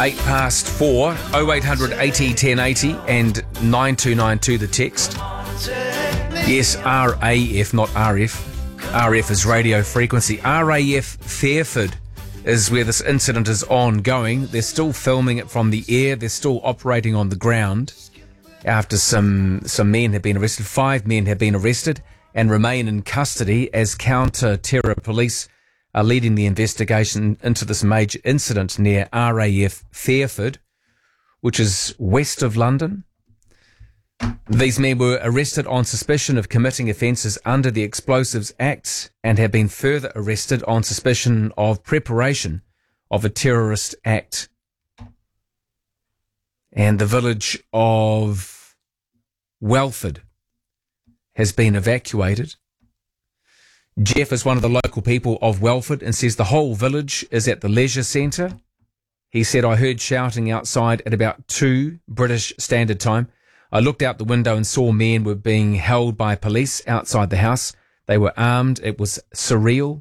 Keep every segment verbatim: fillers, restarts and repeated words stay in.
eight past four, oh eight hundred eighty ten eighty and nine two nine two the text. Yes, R A F, not R F. R F is radio frequency. R A F Fairford is where this incident is ongoing. They're still filming it from the air. They're still operating on the ground after some some men have been arrested. Five men have been arrested and remain in custody as counter-terror police are leading the investigation into this major incident near R A F Fairford, which is west of London. These men were arrested on suspicion of committing offences under the Explosives Act and have been further arrested on suspicion of preparation of a terrorist act. And the village of Welford has been evacuated. Jeff is one of the local people of Welford and says the whole village is at the leisure centre. He said, I heard shouting outside at about two British Standard Time. I looked out the window and saw men were being held by police outside the house. They were armed. It was surreal.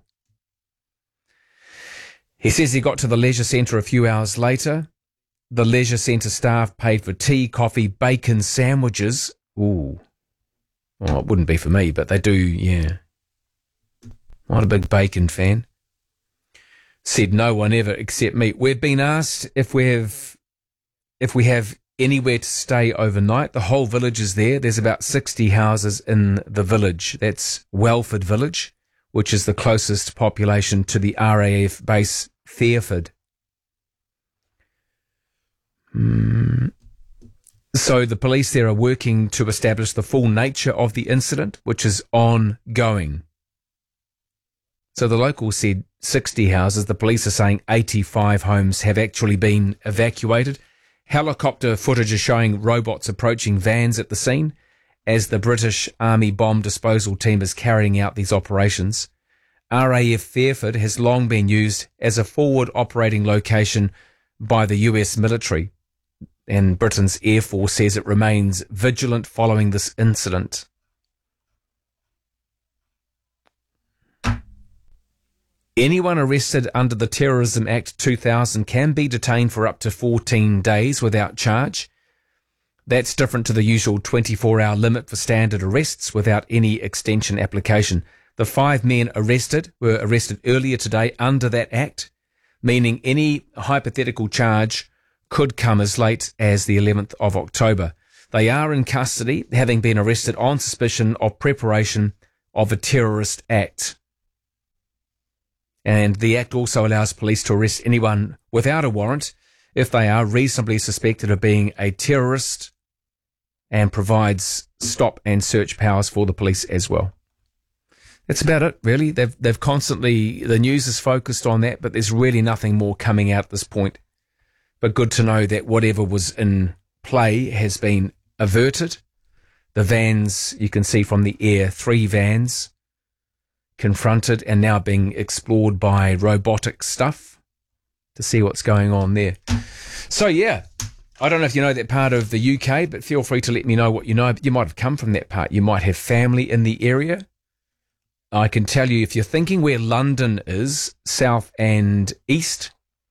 He says he got to the leisure centre a few hours later. The leisure centre staff paid for tea, coffee, bacon sandwiches. Ooh. Well, it wouldn't be for me, but they do, yeah. Not a big bacon fan. Said no one ever except me. We've been asked if we have, if we have anywhere to stay overnight. The whole village is there. There's about sixty houses in the village. That's Welford Village, which is the closest population to the R A F base Fairford. Mm. So the police there are working to establish the full nature of the incident, which is ongoing. So the locals said sixty houses. The police are saying eighty-five homes have actually been evacuated. Helicopter footage is showing robots approaching vans at the scene as the British Army bomb disposal team is carrying out these operations. R A F Fairford has long been used as a forward operating location by the U S military, and Britain's Air Force says it remains vigilant following this incident. Anyone arrested under the Terrorism Act two thousand can be detained for up to fourteen days without charge. That's different to the usual twenty-four hour limit for standard arrests without any extension application. The five men arrested were arrested earlier today under that act, meaning any hypothetical charge could come as late as the eleventh of October. They are in custody, having been arrested on suspicion of preparation of a terrorist act. And the Act also allows police to arrest anyone without a warrant if they are reasonably suspected of being a terrorist, and provides stop and search powers for the police as well. That's about it, really. They've, they've constantly, the news is focused on that, but there's really nothing more coming out at this point. But good to know that whatever was in play has been averted. The vans, you can see from the air, three vans confronted and now being explored by robotic stuff to see what's going on there. So yeah, I don't know if you know that part of the U K, but feel free to let me know what you know. You might have come from that part. You might have family in the area. I can tell you, if you're thinking where London is, south and east,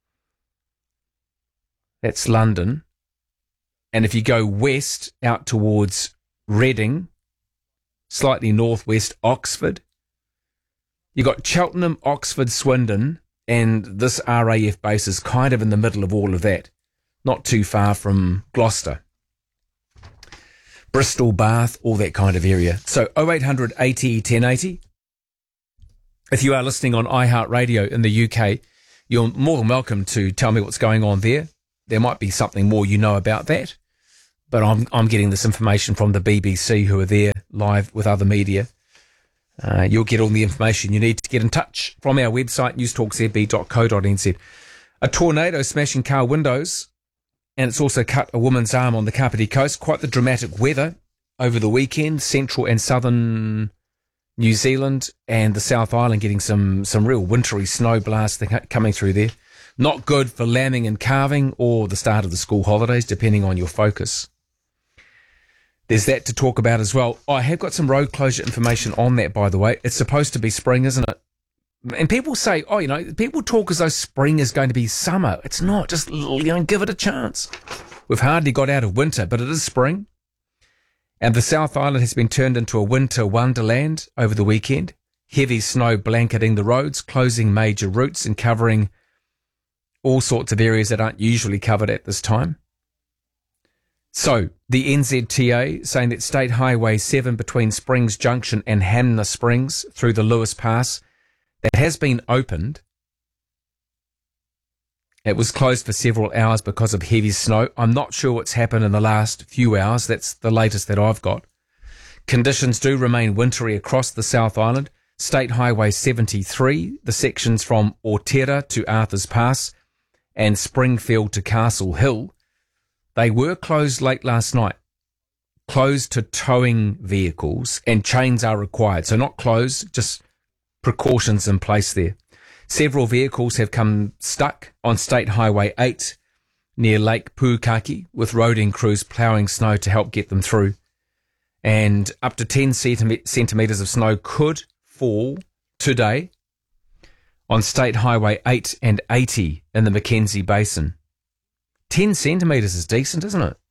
that's London. And if you go west out towards Reading, slightly northwest Oxford, you got Cheltenham, Oxford, Swindon, and this R A F base is kind of in the middle of all of that, not too far from Gloucester, Bristol, Bath, all that kind of area. So oh eight hundred eighty ten eighty. If you are listening on iHeartRadio in the U K, you're more than welcome to tell me what's going on there. There might be something more you know about that, but I'm I'm getting this information from the B B C, who are there live with other media. Uh, you'll get all the information you need to get in touch from our website, newstalk z b dot co dot n z. A tornado smashing car windows, and it's also cut a woman's arm on the Kapiti Coast. Quite the dramatic weather over the weekend. Central and southern New Zealand and the South Island getting some, some real wintry snow blasts coming through there. Not good for lambing and calving or the start of the school holidays, depending on your focus. There's that to talk about as well. I have got some road closure information on that, by the way. It's supposed to be spring, isn't it? And people say, oh, you know, people talk as though spring is going to be summer. It's not. Just, you know, give it a chance. We've hardly got out of winter, but it is spring. And the South Island has been turned into a winter wonderland over the weekend. Heavy snow blanketing the roads, closing major routes and covering all sorts of areas that aren't usually covered at this time. So, the N Z T A saying that State Highway seven between Springs Junction and Hanna Springs through the Lewis Pass, that has been opened. It was closed for several hours because of heavy snow. I'm not sure what's happened in the last few hours. That's the latest that I've got. Conditions do remain wintry across the South Island. State Highway seventy-three, the sections from Ortera to Arthur's Pass and Springfield to Castle Hill, they were closed late last night. Closed to towing vehicles, and chains are required. So not closed, just precautions in place there. Several vehicles have come stuck on State Highway eight near Lake Pukaki, with roading crews ploughing snow to help get them through. And up to ten centimetres of snow could fall today on State Highway eight and eighty in the Mackenzie Basin. ten centimetres is decent, isn't it?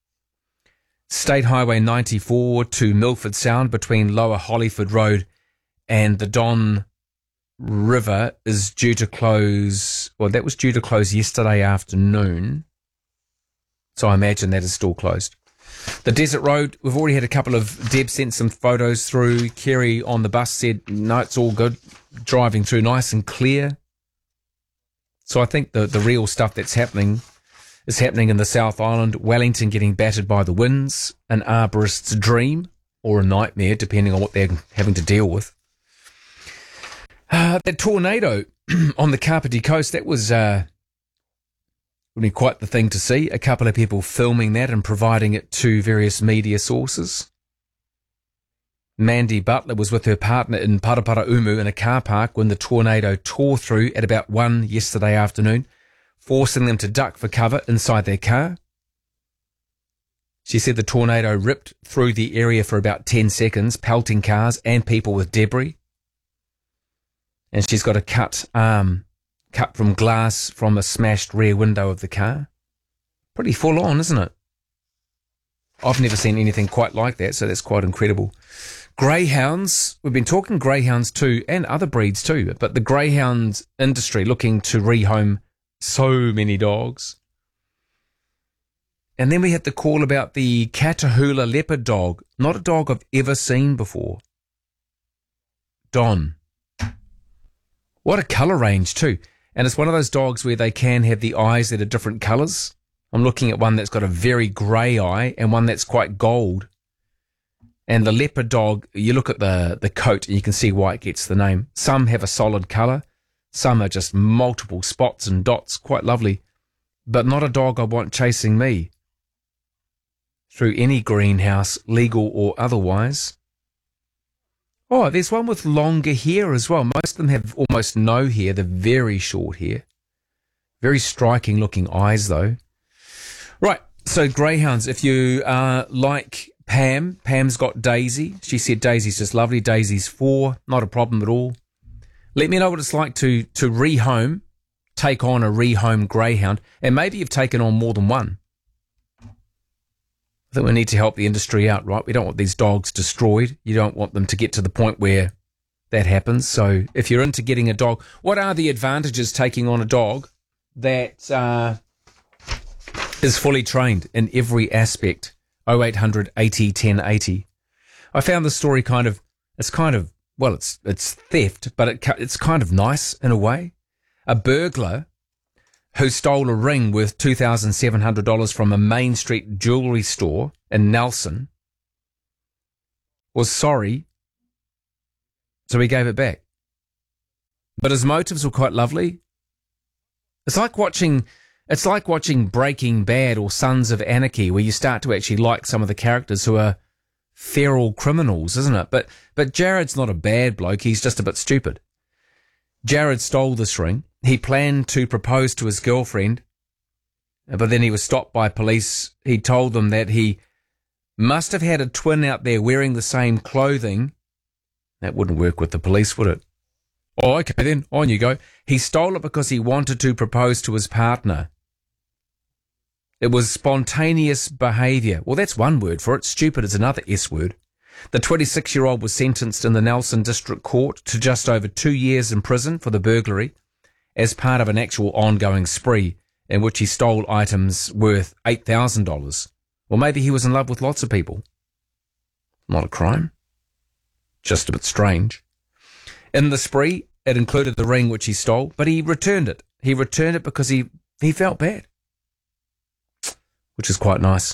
State Highway ninety-four to Milford Sound between Lower Hollyford Road and the Don River is due to close, well, that was due to close yesterday afternoon. So I imagine that is still closed. The Desert Road, we've already had a couple of, Deb sent some photos through. Kerry on the bus said, no, it's all good. Driving through nice and clear. So I think the, the real stuff that's happening is happening in the South Island. Wellington getting battered by the winds, an arborist's dream or a nightmare, depending on what they're having to deal with. Uh, that tornado on the Kapiti coast, that was uh, would be quite the thing to see. A couple of people filming that and providing it to various media sources. Mandy Butler was with her partner in Paraparaumu in a car park when the tornado tore through at about one yesterday afternoon, forcing them to duck for cover inside their car. She said the tornado ripped through the area for about ten seconds, pelting cars and people with debris. And she's got a cut arm, cut from glass from a smashed rear window of the car. Pretty full on, isn't it? I've never seen anything quite like that, so that's quite incredible. Greyhounds, we've been talking greyhounds too, and other breeds too, but the greyhound industry looking to rehome so many dogs. And then we had the call about the Catahoula leopard dog, not a dog I've ever seen before. Don. What a colour range too. And it's one of those dogs where they can have the eyes that are different colours. I'm looking at one that's got a very grey eye and one that's quite gold. And the leopard dog, you look at the, the coat and you can see why it gets the name. Some have a solid colour. Some are just multiple spots and dots. Quite lovely. But not a dog I want chasing me through any greenhouse, legal or otherwise. Oh, there's one with longer hair as well. Most of them have almost no hair. They're very short hair. Very striking looking eyes though. Right, so greyhounds, if you uh, like Pam, Pam's got Daisy. She said Daisy's just lovely. Daisy's four, not a problem at all. Let me know what it's like to, to rehome, take on a rehome greyhound, and maybe you've taken on more than one. I think we need to help the industry out, right? We don't want these dogs destroyed. You don't want them to get to the point where that happens. So if you're into getting a dog, what are the advantages taking on a dog that uh, is fully trained in every aspect? oh eight hundred eighty ten eighty. I found the story kind of, it's kind of, well, it's it's theft, but it it's kind of nice in a way. A burglar who stole a ring worth two thousand seven hundred dollars from a Main Street jewellery store in Nelson was sorry, so he gave it back. But his motives were quite lovely. It's like watching, it's like watching Breaking Bad or Sons of Anarchy, where you start to actually like some of the characters who are feral criminals, isn't it? But but Jared's not a bad bloke, he's just a bit stupid. Jared stole this ring. He planned to propose to his girlfriend, but then he was stopped by police. He told them that he must have had a twin out there wearing the same clothing. That wouldn't work with the police, would it? Oh, okay, then on you go. He stole it because he wanted to propose to his partner. It was spontaneous behaviour. Well, that's one word for it. Stupid is another S word. The twenty-six-year-old was sentenced in the Nelson District Court to just over two years in prison for the burglary as part of an actual ongoing spree in which he stole items worth eight thousand dollars. Well, maybe he was in love with lots of people. Not a crime. Just a bit strange. In the spree, it included the ring which he stole, but he returned it. He returned it because he, he felt bad, which is quite nice.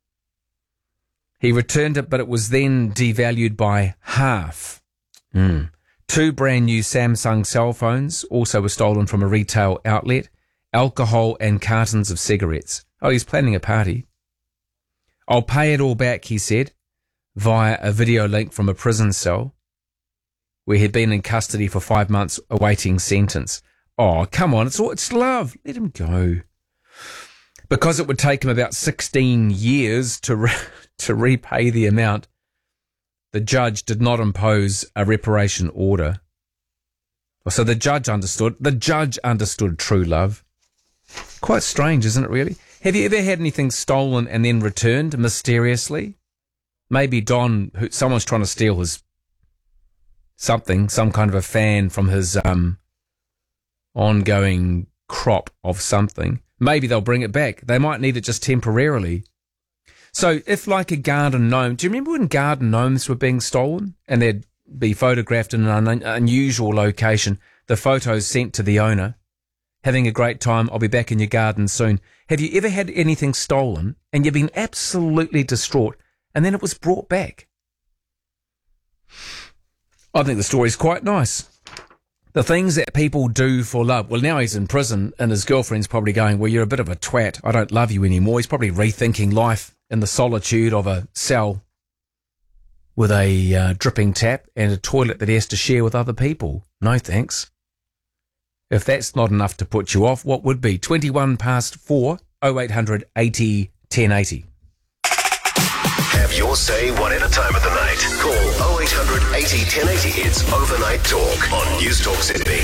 He returned it, but it was then devalued by half. Mm. Two brand new Samsung cell phones also were stolen from a retail outlet, alcohol and cartons of cigarettes. Oh, he's planning a party. I'll pay it all back, he said, via a video link from a prison cell where he'd been in custody for five months awaiting sentence. Oh, come on, it's all, it's love. Let him go. Because it would take him about sixteen years to re- to repay the amount, the judge did not impose a reparation order. So the judge understood. The judge understood true love. Quite strange, isn't it, really? Have you ever had anything stolen and then returned mysteriously? Maybe Don, who, someone's trying to steal his something, some kind of a fan from his um, ongoing crop of something. Maybe they'll bring it back. They might need it just temporarily. So if like a garden gnome, do you remember when garden gnomes were being stolen and they'd be photographed in an un- unusual location, the photos sent to the owner, having a great time, I'll be back in your garden soon. Have you ever had anything stolen and you've been absolutely distraught and then it was brought back? I think the story's quite nice. The things that people do for love. Well, now he's in prison and his girlfriend's probably going, well, you're a bit of a twat. I don't love you anymore. He's probably rethinking life in the solitude of a cell with a uh, dripping tap and a toilet that he has to share with other people. No thanks. If that's not enough to put you off, what would be? twenty-one past four, oh eight hundred eighty ten eighty. Have your say one at a time of the night. Call oh eight hundred eighty ten eighty. It's Overnight Talk on News Talk Z B.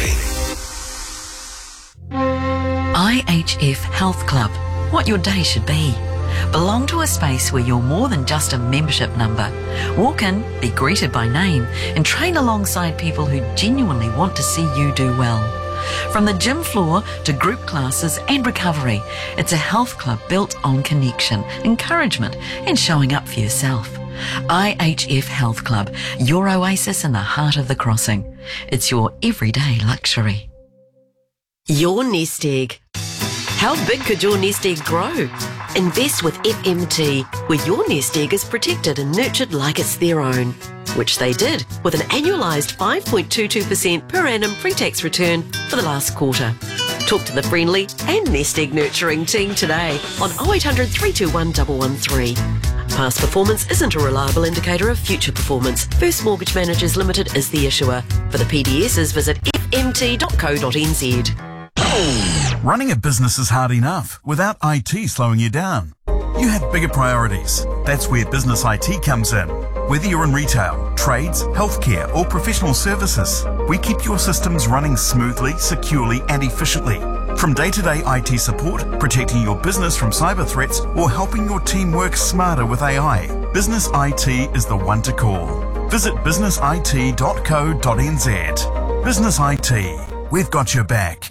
I H F Health Club. What your day should be. Belong to a space where you're more than just a membership number. Walk in, be greeted by name, and train alongside people who genuinely want to see you do well. From the gym floor to group classes and recovery, it's a health club built on connection, encouragement, and showing up for yourself. I H F Health Club, your oasis in the heart of the crossing. It's your everyday luxury. Your nest egg. How big could your nest egg grow? Invest with F M T, where your nest egg is protected and nurtured like it's their own, which they did with an annualised five point two two percent per annum pre-tax return for the last quarter. Talk to the friendly and nest egg nurturing team today on oh eight hundred three two one one one three. Past performance isn't a reliable indicator of future performance. First Mortgage Managers Limited is the issuer. For the P D Ss, visit f m t dot co dot n z. Running a business is hard enough without I T slowing you down. You have bigger priorities. That's where Business I T comes in. Whether you're in retail, trades, healthcare or professional services, we keep your systems running smoothly, securely and efficiently. From day-to-day I T support, protecting your business from cyber threats or helping your team work smarter with A I, Business I T is the one to call. Visit business I T dot co dot n z. Business I T, we've got your back.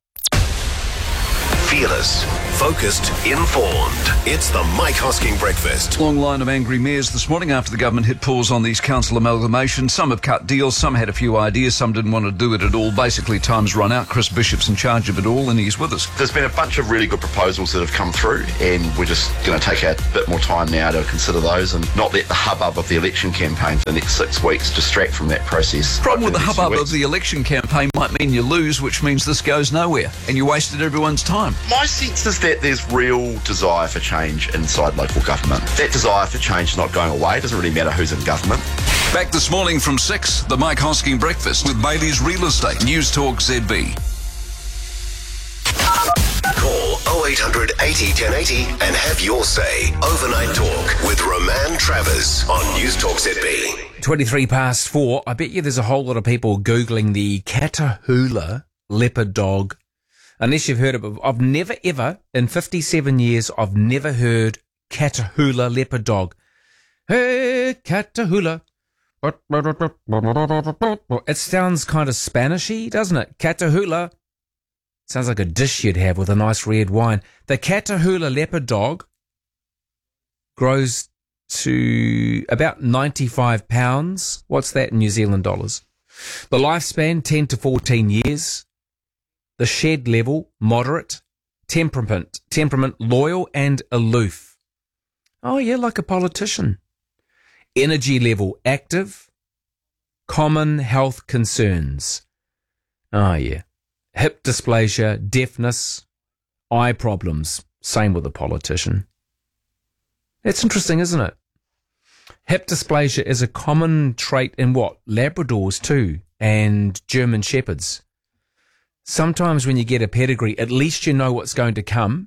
Fearless, focused, informed. It's the Mike Hosking Breakfast. Long line of angry mayors this morning after the government hit pause on these council amalgamations. Some have cut deals, some had a few ideas, some didn't want to do it at all. Basically, time's run out. Chris Bishop's in charge of it all, and he's with us. There's been a bunch of really good proposals that have come through, and we're just going to take a bit more time now to consider those and not let the hubbub of the election campaign for the next six weeks distract from that process. Problem with the hubbub of the election campaign might mean you lose, which means this goes nowhere, and you wasted everyone's time. My sense is that there's real desire for change inside local government. That desire for change is not going away. It doesn't really matter who's in government. Back this morning from six, the Mike Hosking Breakfast with Bailey's Real Estate. News Talk Z B. Call oh eight eight hundred eighty ten eighty and have your say. Overnight Talk with Roman Travers on News Talk Z B. twenty-three past four. I bet you there's a whole lot of people Googling the Catahoula leopard dog. Unless you've heard of it. I've never ever, in fifty-seven years, I've never heard Catahoula leopard dog. Hey, Catahoula. It sounds kind of Spanishy, doesn't it? Catahoula. Sounds like a dish you'd have with a nice red wine. The Catahoula leopard dog grows to about ninety-five pounds. What's that in New Zealand dollars? The lifespan, ten to fourteen years. The shed level, moderate. Temperament, temperament, loyal and aloof. Oh yeah, like a politician. Energy level, active. Common health concerns. Oh yeah. Hip dysplasia, deafness, eye problems. Same with a politician. That's interesting, isn't it? Hip dysplasia is a common trait in what? Labradors too, and German Shepherds. Sometimes when you get a pedigree, at least you know what's going to come.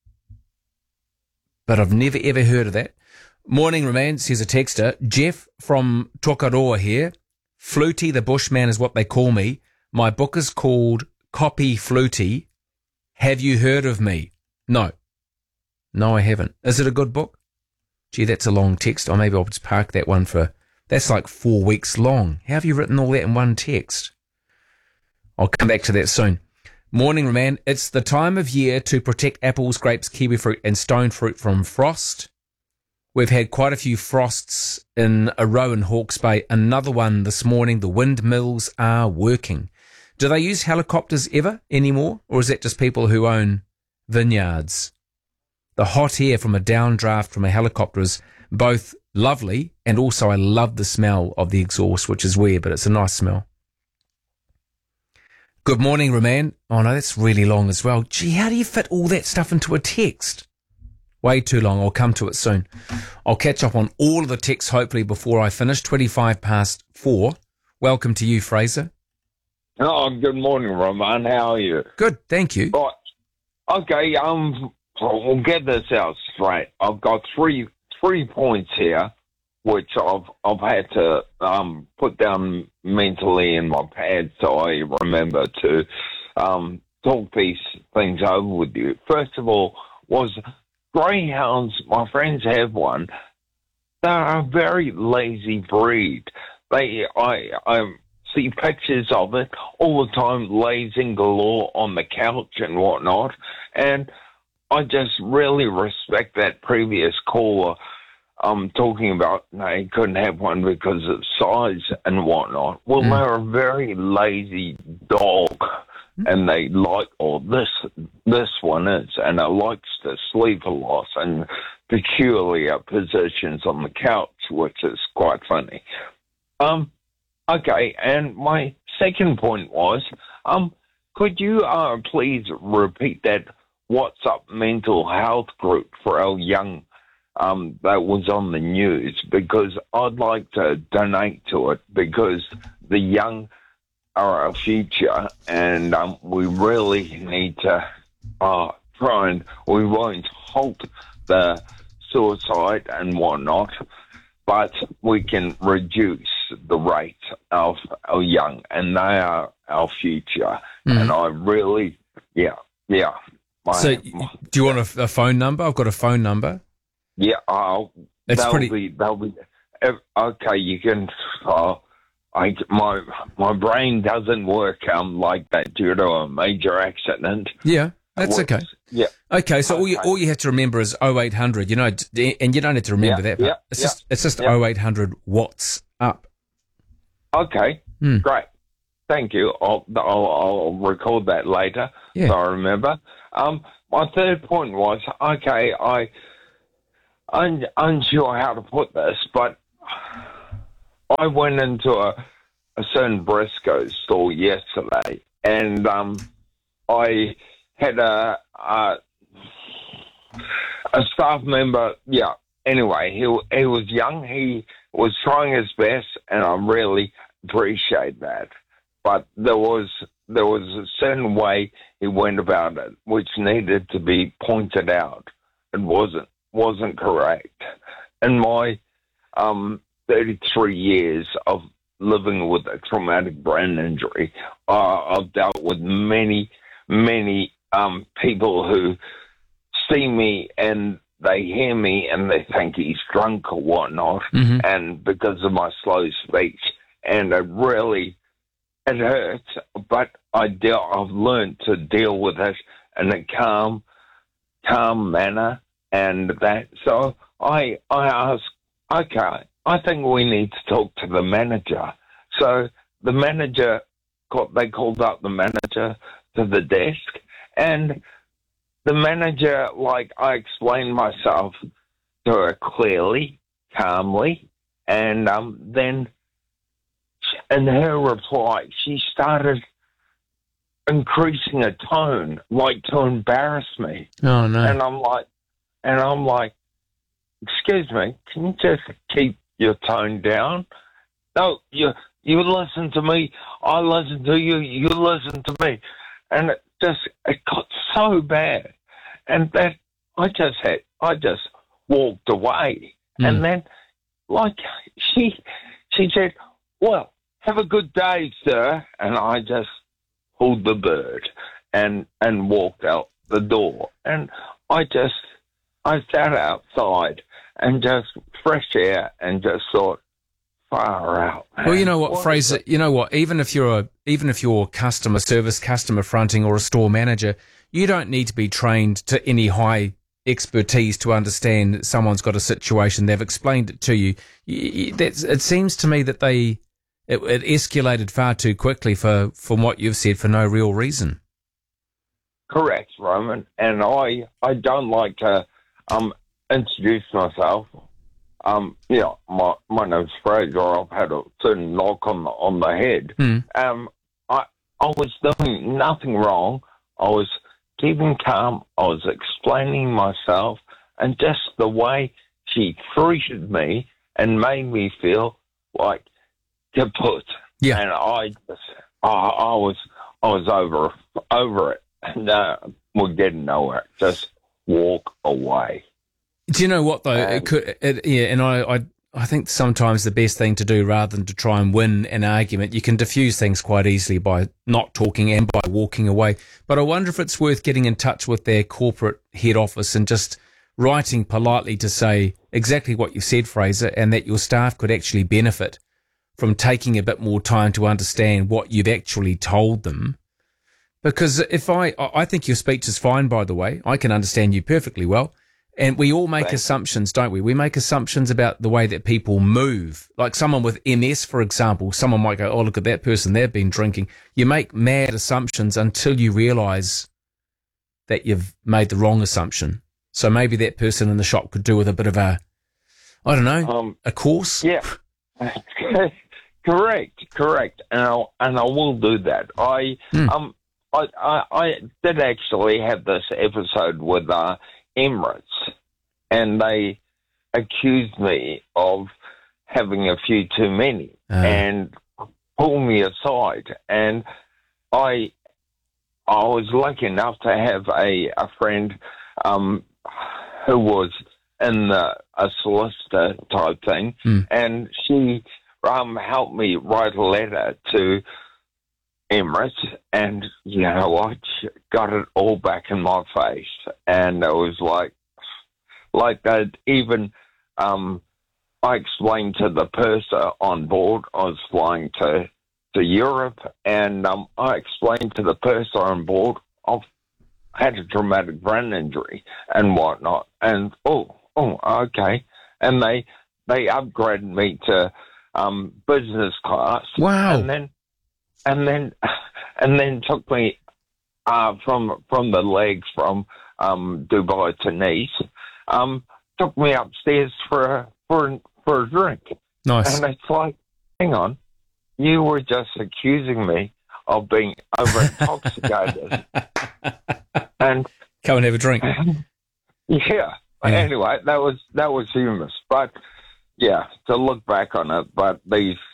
But I've never ever heard of that. Morning, Roman, says a texter. Jeff from Tokoroa here. Flutie the Bushman is what they call me. My book is called Copy Flutie. Have you heard of me? No. No, I haven't. Is it a good book? Gee, that's a long text. Or maybe I'll just park that one for... That's like four weeks long. How have you written all that in one text? I'll come back to that soon. Morning, Roman. It's the time of year to protect apples, grapes, kiwi fruit and stone fruit from frost. We've had quite a few frosts in a row in Hawke's Bay. Another one this morning. The windmills are working. Do they use helicopters ever anymore? Or is that just people who own vineyards? The hot air from a downdraft from a helicopter is both lovely and also I love the smell of the exhaust, which is weird, but it's a nice smell. Good morning, Roman. Oh no, that's really long as well. Gee, how do you fit all that stuff into a text? Way too long. I'll come to it soon. I'll catch up on all of the texts hopefully before I finish. twenty-five past four. Welcome to you, Fraser. Oh, good morning, Roman. How are you? Good, thank you. Right. Okay, um, we'll get this out straight. I've got three three points here, which I've I've had to um put down mentally in my pad so I remember to um talk these things over with you. First of all, was greyhounds. My friends have one. They're a very lazy breed. They I I. see pictures of it all the time, lazing galore on the couch and whatnot. And I just really respect that previous caller um, talking about they couldn't have one because of size and whatnot. Well, mm. they're a very lazy dog, mm. and they like, or this this one is, and it likes to sleep a lot and peculiar positions on the couch, which is quite funny. Um. Okay, and my second point was, um, could you uh, please repeat that What's Up mental health group for our young um, that was on the news? Because I'd like to donate to it because the young are our future and um, we really need to uh, try and, we won't halt the suicide and whatnot, but we can reduce the rate of our young, and they are our future. Mm. And I really, yeah, yeah. My, so, my, do you want a, a phone number? I've got a phone number. Yeah, I'll. It's they'll pretty. Be, they'll be. Okay, you can. Uh, I my my brain doesn't work um like that due to a major accident. Yeah. That's okay. Yeah. Okay, so okay. all you all you have to remember is oh eight hundred, you know, and you don't have to remember yeah, that. But yeah, it's yeah, just it's just yeah. oh eight hundred What's Up. Okay, hmm. great. Thank you. I'll, I'll I'll record that later. Yeah. So I remember. Um, my third point was okay. I I'm unsure how to put this, but I went into a a certain Briscoe store yesterday, and um, I. had a, a a staff member, yeah, anyway, he he was young, he was trying his best, and I really appreciate that. But there was there was a certain way he went about it, which needed to be pointed out. It wasn't wasn't correct. In my um, thirty-three years of living with a traumatic brain injury, uh, I've dealt with many, many um, people who see me and they hear me and they think he's drunk or whatnot, Mm-hmm. and because of my slow speech, and it really, it hurts, but I deal, I've learned to deal with it in a calm, calm manner, and that, so I, I asked, okay, I think we need to talk to the manager. So the manager, they called up the manager to the desk, and the manager, like, I explained myself to her clearly, calmly, and um, then in her reply, she started increasing a tone, like to embarrass me. Oh, no. And I'm like, and I'm like, excuse me, can you just keep your tone down? No, you you listen to me, I listen to you, you listen to me. And it just, it got so bad. And then I just had, I just walked away. Mm. And then, like, she, she said, well, have a good day, sir. And I just pulled the bird and, and walked out the door. And I just, I sat outside and just fresh air and just thought, far out. Man. Well, you know what, what Fraser, you know what, even if you're a, even if you're customer service, customer fronting or a store manager, you don't need to be trained to any high expertise to understand that someone's got a situation. They've explained it to you. you, you that's, it seems to me that they, it, it escalated far too quickly for, from what you've said for no real reason. Correct, Roman. And I, I don't like to um, introduce myself. Um, you know, my, my name's Fraser. I've had a certain knock on the, on the head. Hmm. Um, I, I was doing nothing wrong. I was keeping calm. I was explaining myself, and just the way she treated me and made me feel like kaput. Yeah. And I just, I, I was, I was over, over it, and uh, we're getting nowhere. Just walk away. Do you know what though? Um, it could, it, yeah, and I, I, I think sometimes the best thing to do, rather than to try and win an argument, you can diffuse things quite easily by not talking and by walking away. But I wonder if it's worth getting in touch with their corporate head office and just writing politely to say exactly what you said, Fraser, and that your staff could actually benefit from taking a bit more time to understand what you've actually told them. Because if I, I think your speech is fine, by the way. I can understand you perfectly well. And we all make Thanks. assumptions, don't we? We make assumptions about the way that people move. Like someone with M S, for example, someone might go, oh, look at that person, they've been drinking. You make mad assumptions until you realise that you've made the wrong assumption. So maybe that person in the shop could do with a bit of a, I don't know, Um, a course. Yeah, correct, correct, and I and I will do that. I Hmm. um I, I I did actually have this episode with uh, Emirates, and they accused me of having a few too many Ah. and pulled me aside, and I I was lucky enough to have a a friend um who was in the, a solicitor type thing, Hmm. and she um, helped me write a letter to Emirates, and you know what, she got it all back in my face, and it was like, like that. Even um, I explained to the purser on board, I was flying to to Europe, and um, I explained to the purser on board, I've had a traumatic brain injury and whatnot, and oh, oh, okay, and they they upgraded me to um, business class. Wow. And then and then and then took me uh, from from the legs from um, Dubai to Nice. Um, took me upstairs for a, for for a drink. Nice. And it's like, hang on, you were just accusing me of being over intoxicated. And Go and have a drink. yeah. Yeah. Anyway, that was that was humorous, but yeah, to look back on it, but these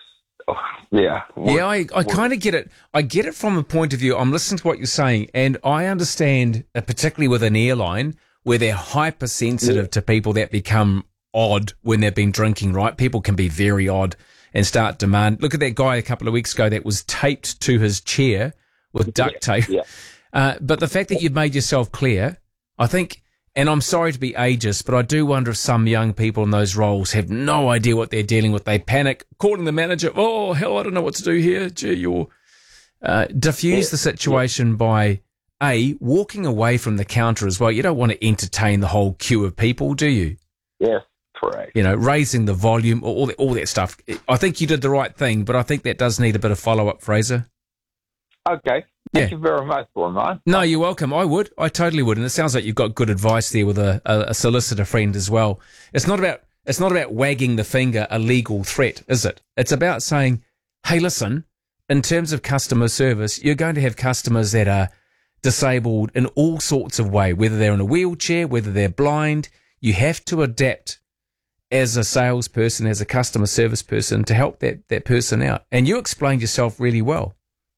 yeah. Yeah, I, I kind of get it. I get it from a point of view. I'm listening to what you're saying, and I understand, uh, particularly with an airline, where they're hypersensitive yeah. to people that become odd when they've been drinking, right? People can be very odd and start demand. Look at that guy a couple of weeks ago that was taped to his chair with duct tape. Yeah. Uh, but the fact that you've made yourself clear, I think, and I'm sorry to be ageist, but I do wonder if some young people in those roles have no idea what they're dealing with. They panic, calling the manager, oh, hell, I don't know what to do here. Gee, you're... Uh, diffuse yeah. the situation yeah. by, A, walking away from the counter as well. You don't want to entertain the whole queue of people, do you? Yes, correct. You know, raising the volume, all that, all that stuff. I think you did the right thing, but I think that does need a bit of follow-up, Fraser. Okay. Thank yeah. you very much, Brian. No, you're welcome. I would. I totally would. And it sounds like you've got good advice there with a, a, a solicitor friend as well. It's not about it's not about wagging the finger, a legal threat, is it? It's about saying, hey, listen, in terms of customer service, you're going to have customers that are disabled in all sorts of ways, whether they're in a wheelchair, whether they're blind. You have to adapt as a salesperson, as a customer service person, to help that, that person out. And you explained yourself really well.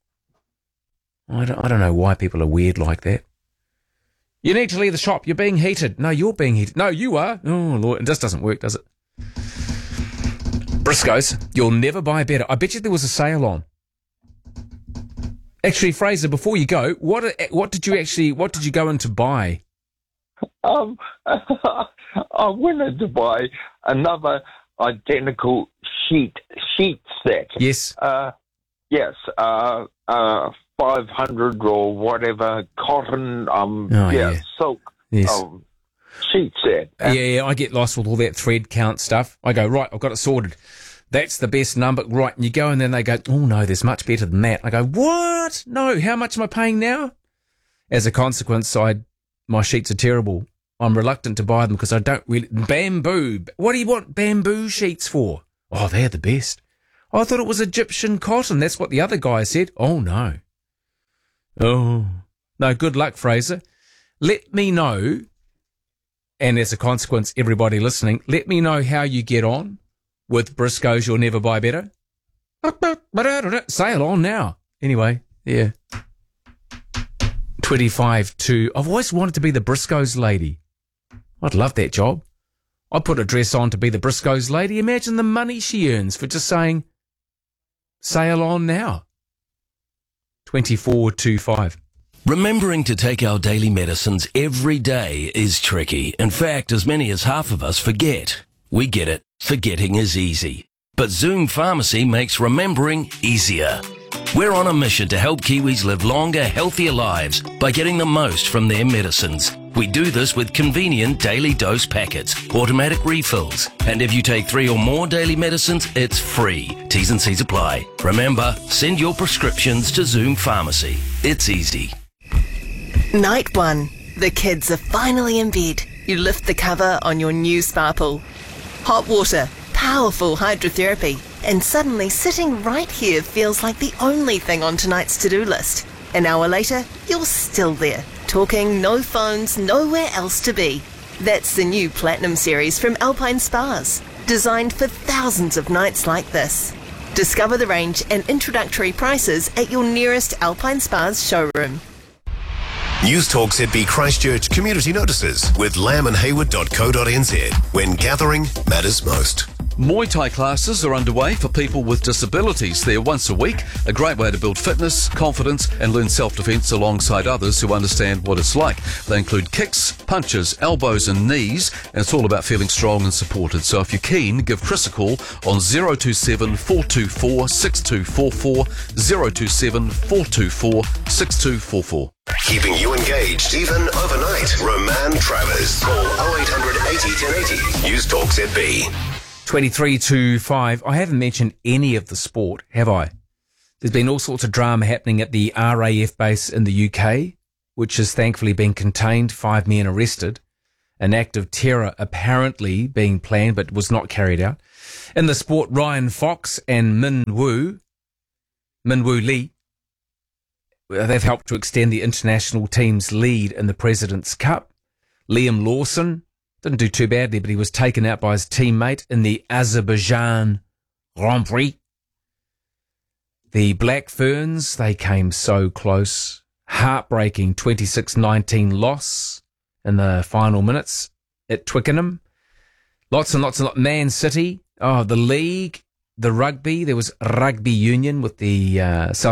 I don't, I don't know why people are weird like that. You need to leave the shop. You're being heated. No, you're being heated. No, you are. Oh, Lord. It just doesn't work, does it? Briscoes, you'll never buy better. I bet you there was a sale on. Actually, Fraser, before you go, what what did you actually, what did you go in to buy? Um, I wanted to buy another identical sheet, sheet set. Yes. Uh, yes, uh, uh, five hundred or whatever cotton, um, oh, yeah, yeah, silk, yes. um, sheet set. Yeah, yeah, I get lost with all that thread count stuff. I go, right, I've got it sorted. That's the best number, right? And you go, and then they go, oh no, there's much better than that. I go, what? No, how much am I paying now? As a consequence, I my sheets are terrible. I'm reluctant to buy them because I don't really bamboo. What do you want bamboo sheets for? Oh, they're the best. I thought it was Egyptian cotton. That's what the other guy said. Oh no. Oh, no, good luck, Fraser. Let me know, and as a consequence, everybody listening, let me know how you get on with Briscoes You'll Never Buy Better. Sail on now. Anyway, yeah. twenty-five to... I've always wanted to be the Briscoes lady. I'd love that job. I'd put a dress on to be the Briscoes lady. Imagine the money she earns for just saying, sail on now. twenty-four to five. Remembering to take our daily medicines every day is tricky. In fact, as many as half of us forget. We get it. Forgetting is easy. But Zoom Pharmacy makes remembering easier. We're on a mission to help Kiwis live longer, healthier lives by getting the most from their medicines. We do this with convenient daily dose packets, automatic refills, and if you take three or more daily medicines, it's free. T's and C's apply. Remember, send your prescriptions to Zoom Pharmacy. It's easy. Night one. The kids are finally in bed. You lift the cover on your new spa pool. Hot water, powerful hydrotherapy, and suddenly sitting right here feels like the only thing on tonight's to-do list. An hour later, you're still there, talking, no phones, nowhere else to be. That's the new Platinum Series from Alpine Spas, designed for thousands of nights like this. Discover the range and introductory prices at your nearest Alpine Spas showroom. News Talk Z B Christchurch community notices with lamb and hayward dot co dot n z when gathering matters most. Muay Thai classes are underway for people with disabilities. They're once a week, a great way to build fitness, confidence and learn self-defense alongside others who understand what it's like. They include kicks, punches, elbows and knees, and it's all about feeling strong and supported. So if you're keen, give Chris a call on zero two seven, four two four, six two four four, zero two seven, four two four, six two four four. Keeping you engaged even overnight. Roman Travers. Call oh eight hundred eighty ten eighty. News Talk Z B. twenty-three to five. I haven't mentioned any of the sport, have I? There's been all sorts of drama happening at the R A F base in the U K, which has thankfully been contained, five men arrested. An act of terror apparently being planned but was not carried out. In the sport, Ryan Fox and Min Woo, Min Woo Lee, they've helped to extend the international team's lead in the President's Cup. Liam Lawson didn't do too badly, but he was taken out by his teammate in the Azerbaijan Grand Prix. The Black Ferns, they came so close. Heartbreaking twenty-six nineteen loss in the final minutes at Twickenham. Lots and lots and lots. Man City, oh, the league, the rugby. There was rugby union with the uh, South